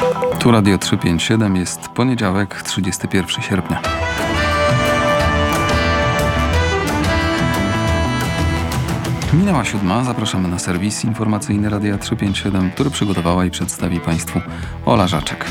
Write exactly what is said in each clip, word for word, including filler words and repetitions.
Tu Radio trzysta pięćdziesiąt siedem, jest poniedziałek, trzydziestego pierwszego sierpnia. Minęła siódma, zapraszamy na serwis informacyjny Radia trzysta pięćdziesiąt siedem, który przygotowała i przedstawi Państwu Ola Żaczek.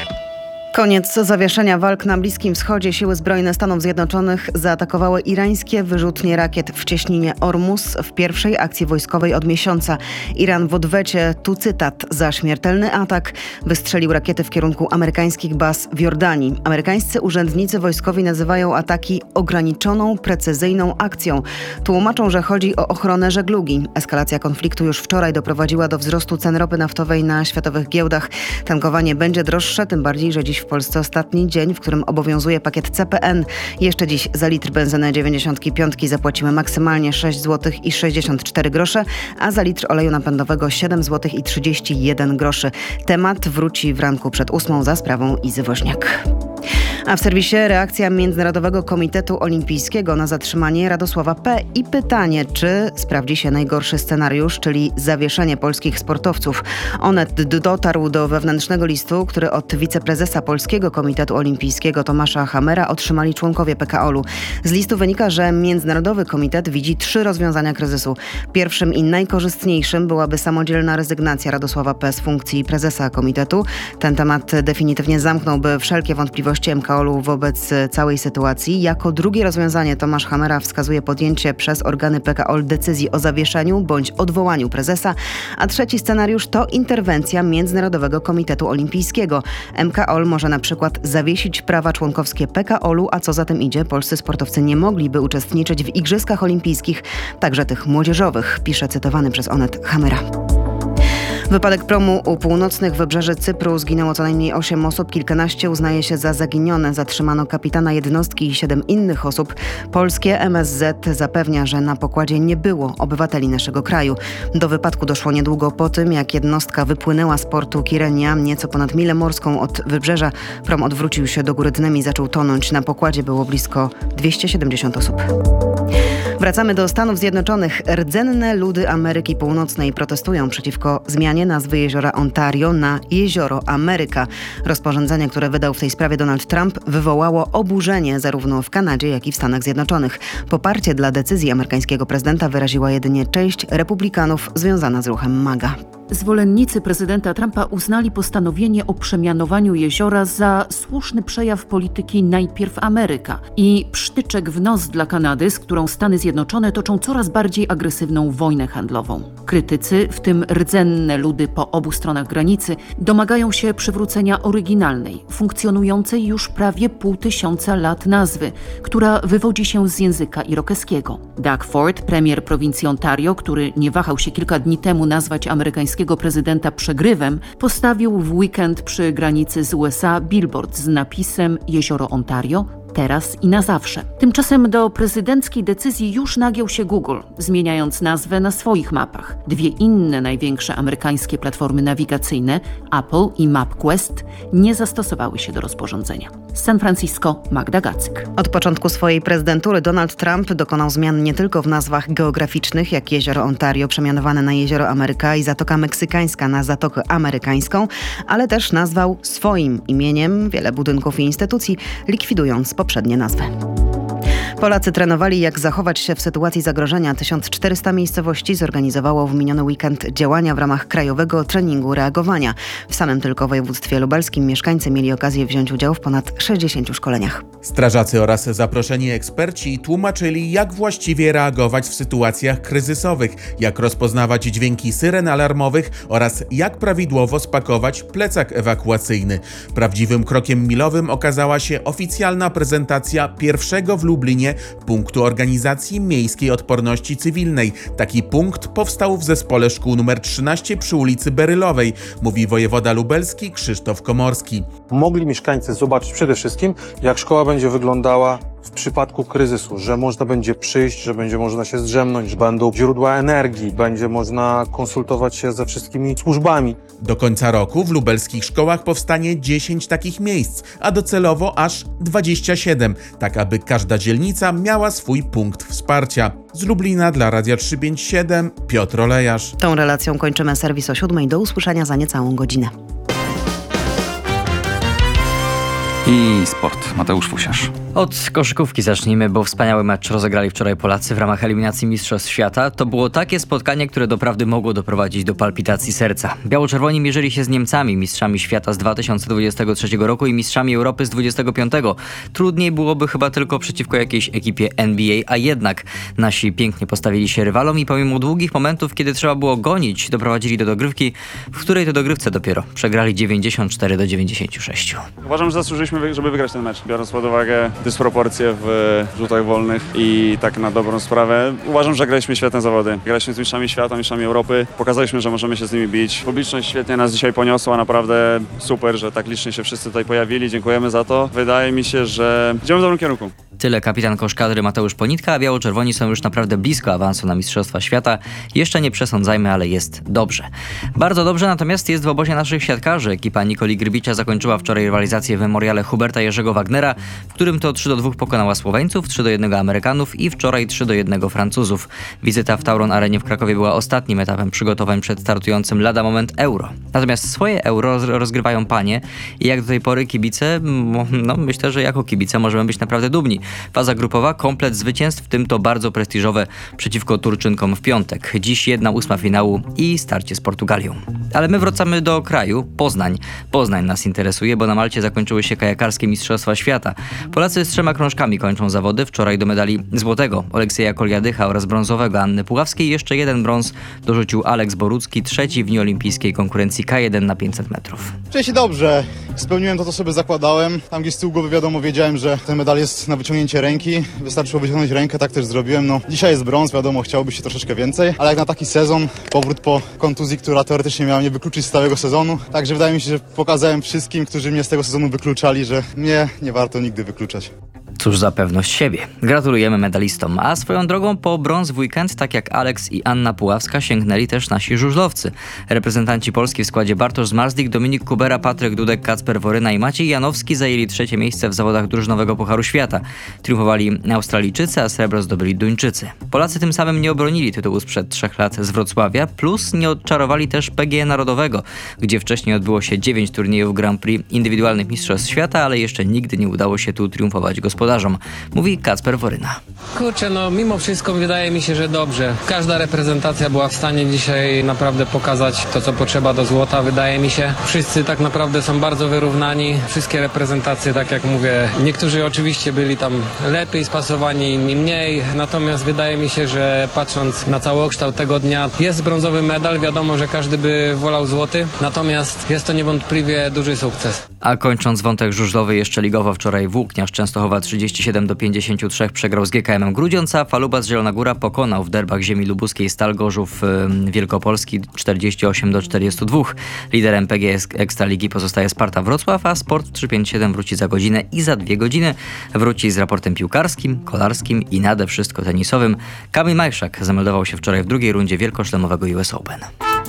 Koniec zawieszenia walk na Bliskim Wschodzie. Siły zbrojne Stanów Zjednoczonych zaatakowały irańskie wyrzutnie rakiet w cieśninie Ormus w pierwszej akcji wojskowej od miesiąca. Iran w odwecie, tu cytat, za śmiertelny atak wystrzelił rakiety w kierunku amerykańskich baz w Jordanii. Amerykańscy urzędnicy wojskowi nazywają ataki ograniczoną, precyzyjną akcją. Tłumaczą, że chodzi o ochronę żeglugi. Eskalacja konfliktu już wczoraj doprowadziła do wzrostu cen ropy naftowej na światowych giełdach. Tankowanie będzie droższe, tym bardziej, że dziś w Polsce ostatni dzień, w którym obowiązuje pakiet C P N. Jeszcze dziś za litr benzyny dziewięćdziesiąt pięć zapłacimy maksymalnie sześć złotych i sześćdziesiąt cztery grosze, a za litr oleju napędowego siedem złotych i trzydzieści jeden groszy. Temat wróci w ranku przed ósmą za sprawą Izy Woźniak. A w serwisie reakcja Międzynarodowego Komitetu Olimpijskiego na zatrzymanie Radosława P. i pytanie, czy sprawdzi się najgorszy scenariusz, czyli zawieszenie polskich sportowców. Onet dotarł do wewnętrznego listu, który od wiceprezesa Polskiego Komitetu Olimpijskiego Tomasza Hamera otrzymali członkowie P K O L u. Z listu wynika, że Międzynarodowy Komitet widzi trzy rozwiązania kryzysu. Pierwszym i najkorzystniejszym byłaby samodzielna rezygnacja Radosława P. z funkcji prezesa komitetu. Ten temat definitywnie zamknąłby wszelkie wątpliwości M K O L u wobec całej sytuacji. Jako drugie rozwiązanie Tomasz Hamera wskazuje podjęcie przez organy P K O L decyzji o zawieszeniu bądź odwołaniu prezesa, a trzeci scenariusz to interwencja Międzynarodowego Komitetu Olimpijskiego. M K O L może na przykład zawiesić prawa członkowskie P K O L u, a co za tym idzie, polscy sportowcy nie mogliby uczestniczyć w Igrzyskach Olimpijskich, także tych młodzieżowych, pisze cytowany przez Onet Hamera. Wypadek promu u północnych wybrzeży Cypru, zginęło co najmniej osiem osób, kilkanaście uznaje się za zaginione. Zatrzymano kapitana jednostki i siedem innych osób. Polskie M S Z zapewnia, że na pokładzie nie było obywateli naszego kraju. Do wypadku doszło niedługo po tym, jak jednostka wypłynęła z portu Kirenia, nieco ponad milę morską od wybrzeża. Prom odwrócił się do góry dnem i zaczął tonąć. Na pokładzie było blisko dwieście siedemdziesiąt osób. Wracamy do Stanów Zjednoczonych. Rdzenne ludy Ameryki Północnej protestują przeciwko zmianie nazwy jeziora Ontario na Jezioro Ameryka. Rozporządzenie, które wydał w tej sprawie Donald Trump, wywołało oburzenie zarówno w Kanadzie, jak i w Stanach Zjednoczonych. Poparcie dla decyzji amerykańskiego prezydenta wyraziła jedynie część republikanów związana z ruchem MAGA. Zwolennicy prezydenta Trumpa uznali postanowienie o przemianowaniu jeziora za słuszny przejaw polityki najpierw Ameryka i psztyczek w nos dla Kanady, z którą Stany Zjednoczone toczą coraz bardziej agresywną wojnę handlową. Krytycy, w tym rdzenne ludy po obu stronach granicy, domagają się przywrócenia oryginalnej, funkcjonującej już prawie pół tysiąca lat nazwy, która wywodzi się z języka irokeskiego. Doug Ford, premier prowincji Ontario, który nie wahał się kilka dni temu nazwać amerykańskiego prezydenta przegrywem, postawił w weekend przy granicy z U S A billboard z napisem Jezioro Ontario teraz i na zawsze. Tymczasem do prezydenckiej decyzji już nagiął się Google, zmieniając nazwę na swoich mapach. Dwie inne największe amerykańskie platformy nawigacyjne, Apple i MapQuest, nie zastosowały się do rozporządzenia. Z San Francisco, Magda Gacyk. Od początku swojej prezydentury Donald Trump dokonał zmian nie tylko w nazwach geograficznych, jak jezioro Ontario przemianowane na Jezioro Ameryka i Zatoka Meksykańska na Zatokę Amerykańską, ale też nazwał swoim imieniem wiele budynków i instytucji, likwidując poprzednie nazwy. Polacy trenowali, jak zachować się w sytuacji zagrożenia. tysiąc czterysta miejscowości zorganizowało w miniony weekend działania w ramach krajowego treningu reagowania. W samym tylko województwie lubelskim mieszkańcy mieli okazję wziąć udział w ponad sześćdziesięciu szkoleniach. Strażacy oraz zaproszeni eksperci tłumaczyli, jak właściwie reagować w sytuacjach kryzysowych, jak rozpoznawać dźwięki syren alarmowych oraz jak prawidłowo spakować plecak ewakuacyjny. Prawdziwym krokiem milowym okazała się oficjalna prezentacja pierwszego w Lublinie punktu organizacji miejskiej odporności cywilnej. Taki punkt powstał w zespole szkół numer trzynaście przy ulicy Berylowej, mówi wojewoda lubelski Krzysztof Komorski. Mogli mieszkańcy zobaczyć przede wszystkim, jak szkoła będzie wyglądała w przypadku kryzysu, że można będzie przyjść, że będzie można się zdrzemnąć, że będą źródła energii, będzie można konsultować się ze wszystkimi służbami. Do końca roku w lubelskich szkołach powstanie dziesięć takich miejsc, a docelowo aż dwadzieścia siedem, tak aby każda dzielnica miała swój punkt wsparcia. Z Lublina dla Radia trzysta pięćdziesiąt siedem Piotr Olejarz. Tą relacją kończymy serwis o siódmej. Do usłyszenia za niecałą godzinę. I sport. Mateusz Fusiarz. Od koszykówki zacznijmy, bo wspaniały mecz rozegrali wczoraj Polacy w ramach eliminacji Mistrzostw Świata. To było takie spotkanie, które doprawdy mogło doprowadzić do palpitacji serca. Biało-czerwoni mierzyli się z Niemcami, mistrzami świata z dwa tysiące dwudziestego trzeciego roku i mistrzami Europy z dwudziestego piątego. Trudniej byłoby chyba tylko przeciwko jakiejś ekipie N B A, a jednak nasi pięknie postawili się rywalom i pomimo długich momentów, kiedy trzeba było gonić, doprowadzili do dogrywki, w której to dogrywce dopiero przegrali dziewięćdziesiąt cztery do dziewięćdziesięciu sześciu. Uważam, że zasłużyliśmy, żeby wygrać ten mecz, biorąc pod uwagę dysproporcje w rzutach wolnych i tak na dobrą sprawę. Uważam, że graliśmy świetne zawody. Graliśmy z mistrzami świata, mistrzami Europy. Pokazaliśmy, że możemy się z nimi bić. Publiczność świetnie nas dzisiaj poniosła, naprawdę super, że tak licznie się wszyscy tutaj pojawili. Dziękujemy za to. Wydaje mi się, że idziemy w dobrym kierunku. Tyle kapitan koszkadry Mateusz Ponitka, a biało-czerwoni są już naprawdę blisko awansu na Mistrzostwa Świata. Jeszcze nie przesądzajmy, ale jest dobrze. Bardzo dobrze natomiast jest w obozie naszych siatkarzy. Ekipa Nikoli Grbicia zakończyła wczoraj rywalizację w memoriale Huberta Jerzego Wagnera, w którym to trzy do dwóch pokonała Słoweńców, trzy do jednego Amerykanów i wczoraj trzy do jednego Francuzów. Wizyta w Tauron Arenie w Krakowie była ostatnim etapem przygotowań przed startującym lada moment Euro. Natomiast swoje Euro rozgrywają panie i jak do tej pory kibice, no myślę, że jako kibice możemy być naprawdę dumni. Faza grupowa, komplet zwycięstw, w tym to bardzo prestiżowe przeciwko Turczynkom w piątek. Dziś jedna ósma finału i starcie z Portugalią. Ale my wracamy do kraju, Poznań. Poznań nas interesuje, bo na Malcie zakończyły się kajakarskie Mistrzostwa Świata. Polacy z trzema krążkami kończą zawody. Wczoraj do medali złotego Oleksieja Koliadycha oraz brązowego Anny Puławskiej. Jeszcze jeden brąz dorzucił Aleks Borucki, trzeci w nieolimpijskiej konkurencji K jeden na pięćset metrów. Czuję się dobrze. Spełniłem to, co sobie zakładałem. Tam gdzieś z tyłu głowy wiadomo, wiedziałem, że ten medal jest na wyciągnięcie ręki. Wystarczyło wyciągnąć rękę, tak też zrobiłem. No, dzisiaj jest brąz, wiadomo, chciałoby się troszeczkę więcej, ale jak na taki sezon, powrót po kontuzji, która teoretycznie miała mnie wykluczyć z całego sezonu. Także wydaje mi się, że pokazałem wszystkim, którzy mnie z tego sezonu wykluczali, że mnie nie warto nigdy wykluczać. Cóż za pewność siebie. Gratulujemy medalistom. A swoją drogą po brąz w weekend, tak jak Aleks i Anna Puławska, sięgnęli też nasi żużlowcy. Reprezentanci Polski w składzie Bartosz Zmarzlik, Dominik Kubera, Patryk Dudek, Kacper Woryna i Maciej Janowski zajęli trzecie miejsce w zawodach drużynowego Pucharu Świata. Triumfowali Australijczycy, a srebro zdobyli Duńczycy. Polacy tym samym nie obronili tytułu sprzed trzech lat z Wrocławia, plus nie odczarowali też P G E Narodowego, gdzie wcześniej odbyło się dziewięć turniejów Grand Prix indywidualnych Mistrzostw Świata, ale jeszcze nigdy nie udało się tu triumfować gospodarzom. Mówi Kacper Woryna. Kurczę, no mimo wszystko wydaje mi się, że dobrze. Każda reprezentacja była w stanie dzisiaj naprawdę pokazać to, co potrzeba do złota, wydaje mi się. Wszyscy tak naprawdę są bardzo wyrównani. Wszystkie reprezentacje, tak jak mówię, niektórzy oczywiście byli tam lepiej spasowani, inni mniej. Natomiast wydaje mi się, że patrząc na całokształt tego dnia, jest brązowy medal. Wiadomo, że każdy by wolał złoty. Natomiast jest to niewątpliwie duży sukces. A kończąc wątek żużlowy, jeszcze ligowo wczoraj Włókniarz Częstochowa trzydzieści siedem do pięćdziesięciu trzech przegrał z G K M-em Grudziądz, Falubas Zielona Góra pokonał w derbach ziemi lubuskiej Stal Gorzów yy, Wielkopolski czterdzieści osiem do czterdziestu dwóch. Liderem P G Ekstraligi pozostaje Sparta Wrocław, a Sport trzysta pięćdziesiąt siedem wróci za godzinę i za dwie godziny wróci z raportem piłkarskim, kolarskim i nade wszystko tenisowym. Kamil Majszak zameldował się wczoraj w drugiej rundzie wielkoszlemowego U S Open.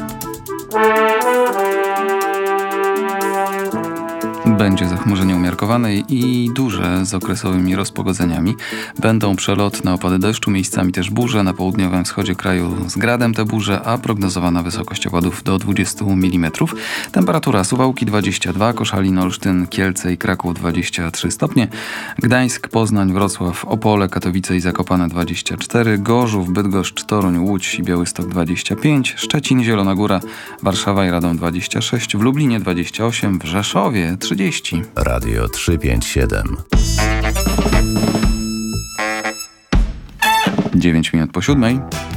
Będzie zachmurzenie umiarkowane i duże z okresowymi rozpogodzeniami. Będą przelotne opady deszczu, miejscami też burze. Na południowym wschodzie kraju z gradem te burze, a prognozowana wysokość opadów do dwudziestu milimetrów. Temperatura Suwałki dwadzieścia dwa, Koszalin, Olsztyn, Kielce i Kraków dwadzieścia trzy stopnie. Gdańsk, Poznań, Wrocław, Opole, Katowice i Zakopane dwadzieścia cztery. Gorzów, Bydgoszcz, Toruń, Łódź i Białystok dwadzieścia pięć. Szczecin, Zielona Góra, Warszawa i Radom dwadzieścia sześć. W Lublinie dwadzieścia osiem. W Rzeszowie trzydzieści. Radio trzysta pięćdziesiąt siedem. dziewięć minut po siódmej.